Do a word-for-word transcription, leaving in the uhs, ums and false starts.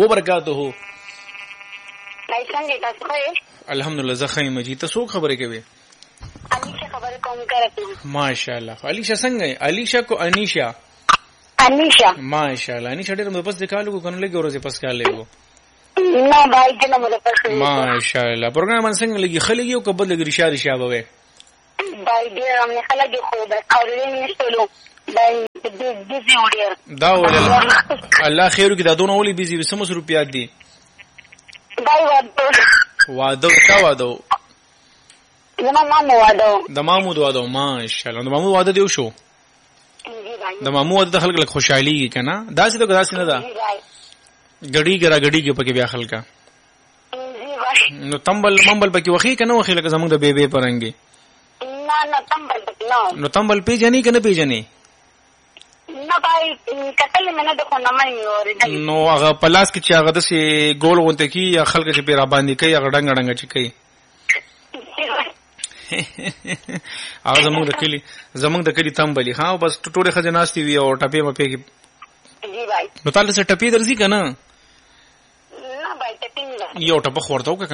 وبرکاته. نای څنګه تاسو ښه؟ الحمدلله زه ښه یم جی. ته څوک خبرې کوي؟ انیشا خبرې کوم کارته. ماشاءالله. علیشا څنګه؟ علیشا کو انیشا؟ انیشا. ماشاءالله. انیشا ډېر مې پس د کالو کو کنه لګي ورځې پس کال لګو. نه بای دې مو پس. ماشاءالله. پروګرام څنګه لګي؟ خلګي او کبل لګي رشاد رشاد وې. بای دې هم نه خلګي خو به اورې نشټلو. بای دې دې وړي. دا ول الله خیر کې دا دونه ولي بيزي سمس روپیا دي. بای واده. واده تا واده. زما مامو واده. د مامو واده. ماشاءالله. د مامو واده دی شو. د مامو واده خلک له خوشحالي کنه. داسې ته داسې نه ده. غړي ګرا غړي کې پکې بیا خلکا. نو تمبل ممبل پکې وخی کنه وخی لکه زمونږ د بیبي پرنګي. نه نه تمبل پکې نه. نو تمبل پیژنې کنه پیژنې؟ نه بای کتل مې نه د خو نه مې اورېدل. نو هغه پلاس کې چې هغه د سي ګول غونته کی یا خلک چې پیرا باندې کوي هغه ډنګ ډنګ چې کوي. هغه زمونږ د کلی زمونږ د کلی تمبلی. ها بس ټوټه خزناستي وي او ټپې مپې کې. جی بای. نو تعالی څه ټپې درځي کنه؟ نه بای ټپې نه. یو ټپه خورته وکړه.